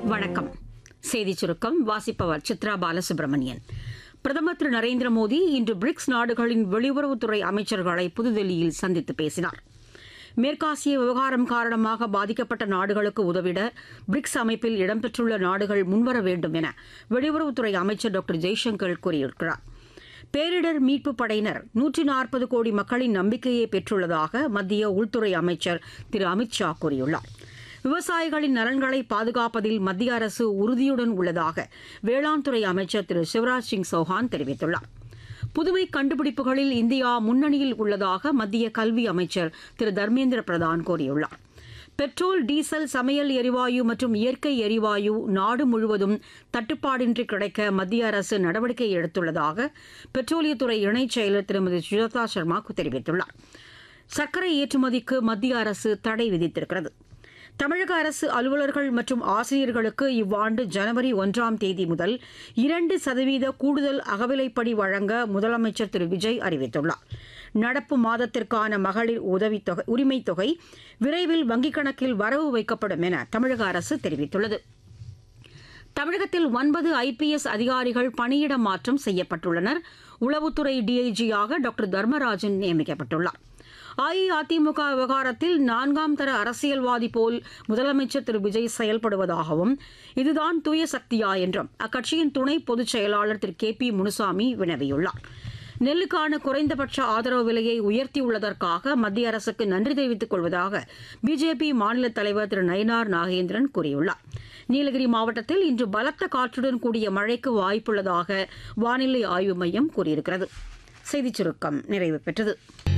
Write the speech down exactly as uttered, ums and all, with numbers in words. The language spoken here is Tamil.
வணக்கம். செய்திச் சுருக்கம் வாசிப்பவர் சித்ரா பாலசுப்ரமணியன். பிரதமர் திரு நரேந்திர மோடி இன்று பிரிக்ஸ் நாடுகளின் வெளியுறவுத்துறை அமைச்சர்களை புதுதில்லியில் சந்தித்து பேசினார். மேற்காசிய விவகாரம் காரணமாக பாதிக்கப்பட்ட நாடுகளுக்கு உதவிட பிரிக்ஸ் அமைப்பில் இடம்பெற்றுள்ள நாடுகள் முன்வர வேண்டும் என வெளியுறவுத்துறை அமைச்சர் டாக்டர் ஜெய்சங்கர் கூறியிருக்கிறார். பேரிடர் மீட்புப் படையினர் நூற்றி நாற்பது கோடி மக்களின் நம்பிக்கையை பெற்றுள்ளதாக மத்திய உள்துறை அமைச்சர் திரு அமித் ஷா கூறியுள்ளார். விவசாயிகளின் நலன்களை பாதுகாப்பதில் மத்திய அரசு உறுதியுடன் உள்ளதாக வேளாண் துறை அமைச்சர் திரு சிவராஜ் சிங் சௌஹான் தெரிவித்துள்ளார். புதுமை கண்டுபிடிப்புகளில் இந்தியா முன்னணியில் உள்ளதாக மத்திய கல்வி அமைச்சர் திரு தர்மேந்திர பிரதான் கூறியுள்ளார். பெட்ரோல், டீசல், சமையல் எரிவாயு மற்றும் இயற்கை எரிவாயு நாடு முழுவதும் தட்டுப்பாடின்றி கிடைக்க மத்திய அரசு நடவடிக்கை எடுத்துள்ளதாக பெட்ரோலியத்துறை இணைச் செயலர் திருமதி சுஜாதா சர்மா தெரிவித்துள்ளார். சர்க்கரை ஏற்றுமதிக்கு மத்திய அரசு தடை விதித்திருக்கிறது. தமிழக அரசு அலுவலர்கள் மற்றும் ஆசிரியர்களுக்கு இவ்வாண்டு ஜனவரி ஒன்றாம் தேதி முதல் இரண்டு சதவீத கூடுதல் அகவிலைப்படி வழங்க முதலமைச்சர் திரு விஜய் அறிவித்துள்ளார். நடப்பு மாதத்திற்கான மகளிர் உதவித்தொகை உரிமைத் தொகை விரைவில் வங்கிக் கணக்கில் வரவு வைக்கப்படும் என தமிழக அரசு தெரிவித்துள்ளது. தமிழகத்தில் ஒன்பது ஐபிஎஸ் அதிகாரிகள் பணியிட மாற்றம் செய்யப்பட்டுள்ளனர். உளவுத்துறை டிஐஜியாக டாக்டர் தர்மராஜன் நியமிக்கப்பட்டுள்ளார். அஇஅதிமுக விவகாரத்தில் நான்காம் தர அரசியல்வாதி போல் முதலமைச்சர் திரு விஜய் செயல்படுவதாகவும் இதுதான் தூய சக்தியா என்றும் அக்கட்சியின் துணை பொதுச் செயலாளர் திரு கே பி முனுசாமி வினவியுள்ளார். நெல்லுக்கான குறைந்தபட்ச ஆதரவு விலையை உயர்த்தியுள்ளதற்காக மத்திய அரசுக்கு நன்றி தெரிவித்துக் கொள்வதாக பிஜேபி மாநில தலைவர் திரு நயினார் நாகேந்திரன் கூறியுள்ளார். நீலகிரி மாவட்டத்தில் இன்று பலத்த காற்றுடன் கூடிய மழைக்கு வாய்ப்புள்ளதாக வானிலை ஆய்வு மையம் கூறியிருக்கிறது. செய்திச் சுருக்கம் நிறைவு பெற்றது.